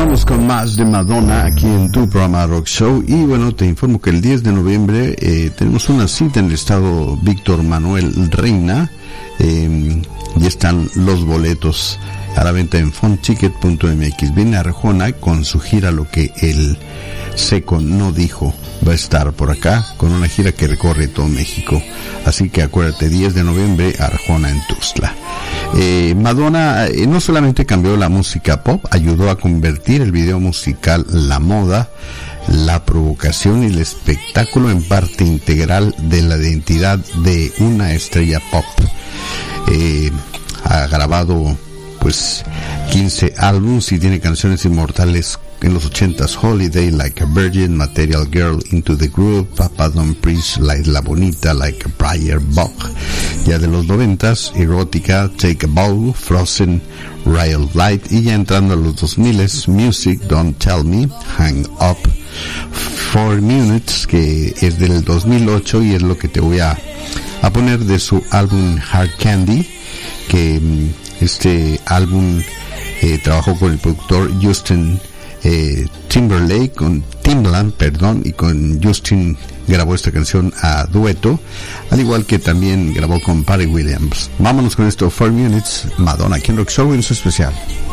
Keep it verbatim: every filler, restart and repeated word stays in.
Continuamos con más de Madonna aquí en tu programa Rock Show. Y bueno, te informo que el diez de noviembre eh, tenemos una cita en el estado Víctor Manuel Reina. Eh, ya están los boletos a la venta en fonticket punto m x. Viene a Arjona con su gira Lo que el Seco no dijo. Va a estar por acá con una gira que recorre todo México. Así que acuérdate, diez de noviembre, Arjona en Tuxtla. Eh, Madonna eh, no solamente cambió la música pop, ayudó a convertir el video musical, la moda, la provocación y el espectáculo en parte integral de la identidad de una estrella pop. Eh, ha grabado pues quince álbumes y tiene canciones inmortales en los ochentas: Holiday, Like a Virgin, Material Girl, Into the Groove, Papa Don't Preach, La Isla Bonita, Like a Prayer Book. Ya de los noventas, Erótica, Take a Bow, Frozen, Ray of Light, y ya entrando a los dos miles, Music, Don't Tell Me, Hang Up, Four Minutes, que es del dos mil ocho y es lo que te voy a, a poner de su álbum Hard Candy, que este álbum eh, trabajó con el productor Justin eh, Timberlake, con Timbaland, perdón, y con Justin grabó esta canción a dueto, al igual que también grabó con Patty Williams. Vámonos con esto, Four Minutes, Madonna aquí en Rock Show en su especial.